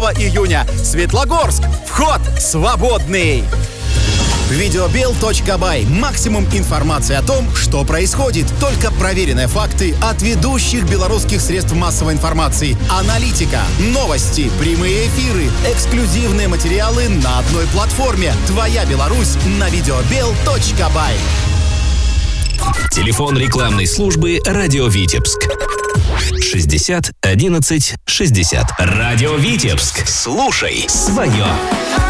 июня. Светлогорск. Вход свободный. Видеобел.бай. Максимум информации о том, что происходит. Только проверенные факты от ведущих белорусских средств массовой информации. Аналитика, новости, прямые эфиры, эксклюзивные материалы на одной платформе. Твоя Беларусь на видеобел.бай. Телефон рекламной службы «Радио Витебск». 60 11 60. «Радио Витебск». Слушай свое.